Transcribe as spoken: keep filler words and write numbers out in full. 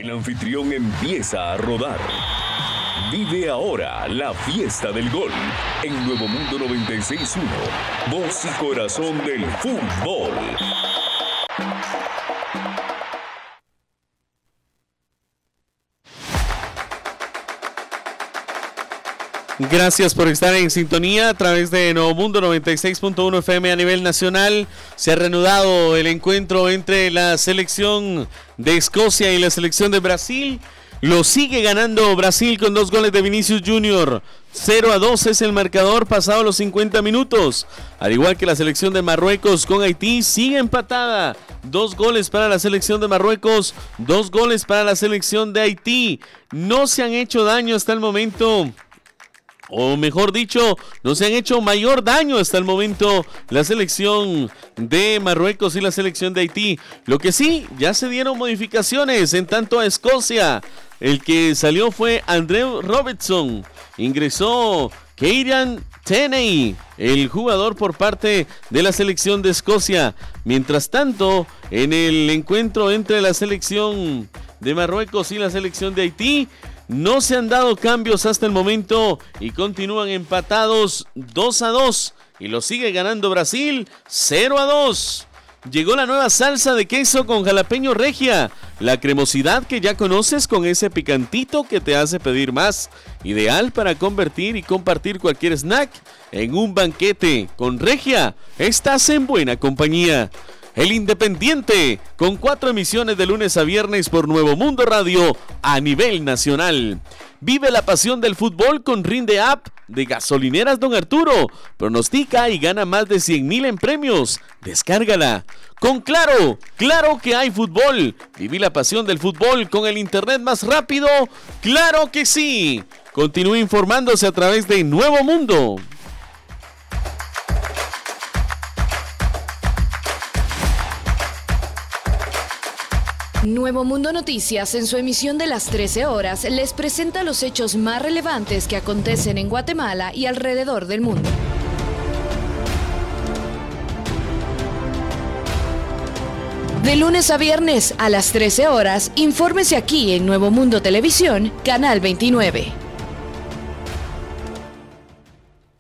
El anfitrión empieza a rodar. Vive ahora la fiesta del gol en Nuevo Mundo noventa y seis punto uno, voz y corazón del fútbol. Gracias por estar en sintonía a través de Nuevo Mundo noventa y seis punto uno F M a nivel nacional. Se ha reanudado el encuentro entre la selección de Escocia y la selección de Brasil. Lo sigue ganando Brasil con dos goles de Vinicius Junior. cero a dos es el marcador pasado los cincuenta minutos. Al igual que la selección de Marruecos con Haití, sigue empatada. Dos goles para la selección de Marruecos, dos goles para la selección de Haití. No se han hecho daño hasta el momento. O mejor dicho, no se han hecho mayor daño hasta el momento la selección de Marruecos y la selección de Haití. Lo que sí, ya se dieron modificaciones en tanto a Escocia. El que salió fue Andrew Robertson. Ingresó Kieran Tierney, el jugador por parte de la selección de Escocia. Mientras tanto, en el encuentro entre la selección de Marruecos y la selección de Haití, no se han dado cambios hasta el momento y continúan empatados dos a dos y lo sigue ganando Brasil cero a dos. Llegó la nueva salsa de queso con jalapeño regia, la cremosidad que ya conoces con ese picantito que te hace pedir más, ideal para convertir y compartir cualquier snack en un banquete. Con regia estás en buena compañía. El Independiente, con cuatro emisiones de lunes a viernes por Nuevo Mundo Radio a nivel nacional. Vive la pasión del fútbol con Rinde App de Gasolineras Don Arturo. Pronostica y gana más de cien mil en premios. Descárgala. Con Claro, claro que hay fútbol. Vive la pasión del fútbol con el internet más rápido. ¡Claro que sí! Continúe informándose a través de Nuevo Mundo. Nuevo Mundo Noticias, en su emisión de las trece horas, les presenta los hechos más relevantes que acontecen en Guatemala y alrededor del mundo. De lunes a viernes a las trece horas, infórmese aquí en Nuevo Mundo Televisión, Canal veintinueve.